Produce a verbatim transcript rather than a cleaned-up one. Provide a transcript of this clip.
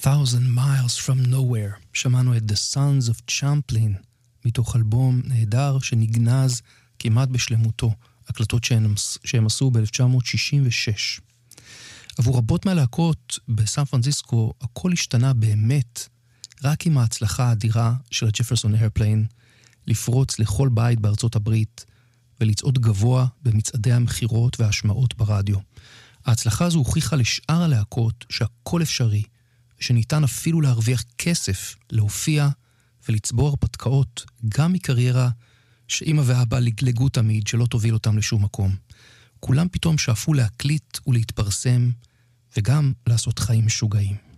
Thousand Miles from Nowhere. שמענו את The Sons of Champlain, מתוך אלבום נהדר שנגנז כמעט בשלמותו, הקלטות שהם, שהם עשו ב-אלף תשע מאות שישים ושש. עבור רבות מהלהקות בסן פרנסיסקו, הכל השתנה באמת, רק עם ההצלחה האדירה של הג'פרסון איירפליין, לפרוץ לכל בית בארצות הברית, ולצעוד גבוה במצעדי המחירות וההשמעות ברדיו. ההצלחה הזו הוכיחה לשאר הלהקות שהכל אפשרי, ושניתן אפילו להרוויח כסף, להופיע ולצבור הרפתקאות, גם מקריירה שאמא ואבא לגלגו תמיד שלא תוביל אותם לשום מקום. כולם פתאום שאפו להקליט ולהתפרסם, וגם לעשות חיים משוגעים.